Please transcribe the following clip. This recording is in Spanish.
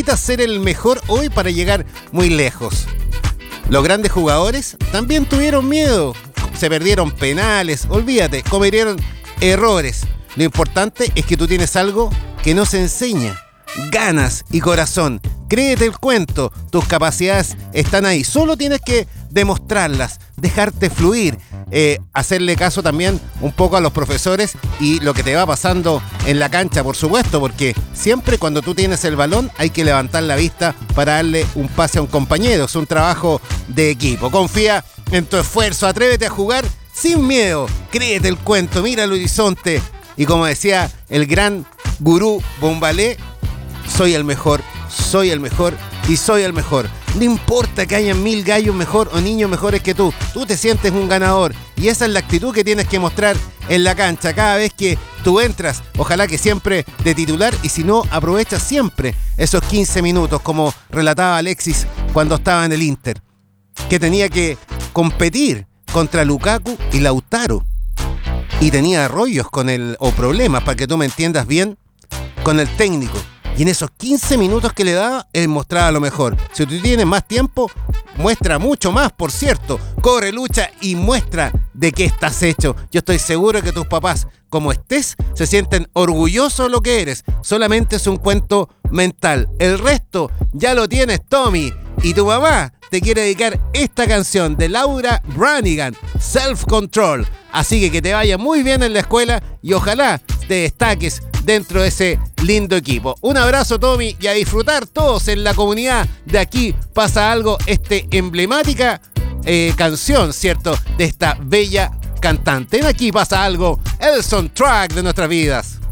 necesitas ser el mejor hoy para llegar muy lejos. Los grandes jugadores también tuvieron miedo, se perdieron penales, olvídate, cometieron errores. Lo importante es que tú tienes algo que no se enseña, ganas y corazón. Créete el cuento, tus capacidades están ahí, solo tienes que demostrarlas, dejarte fluir, hacerle caso también un poco a los profesores y lo que te va pasando en la cancha, por supuesto, porque siempre cuando tú tienes el balón hay que levantar la vista para darle un pase a un compañero, es un trabajo de equipo. Confía en tu esfuerzo, atrévete a jugar sin miedo, créete el cuento, mira el horizonte y como decía el gran gurú Bombalé, soy el mejor y soy el mejor. No importa que hayan 1000 gallos mejor o niños mejores que tú te sientes un ganador y esa es la actitud que tienes que mostrar en la cancha cada vez que tú entras, ojalá que siempre de titular y si no, aprovecha siempre esos 15 minutos como relataba Alexis cuando estaba en el Inter, que tenía que competir contra Lukaku y Lautaro y tenía rollos o problemas, para que tú me entiendas bien, con el técnico. Y en esos 15 minutos que le daba, él mostraba lo mejor. Si tú tienes más tiempo, muestra mucho más, por cierto. Corre, lucha y muestra de qué estás hecho. Yo estoy seguro que tus papás, como estés, se sienten orgullosos de lo que eres. Solamente es un cuento mental. El resto ya lo tienes, Tommy. Y tu mamá te quiere dedicar esta canción de Laura Branigan, Self Control. Así que te vaya muy bien en la escuela y ojalá te destaques dentro de ese lindo equipo. Un abrazo, Tommy, y a disfrutar todos en la comunidad de Aquí Pasa Algo, emblemática canción, ¿cierto? De esta bella cantante. En Aquí Pasa Algo, el soundtrack de nuestras vidas.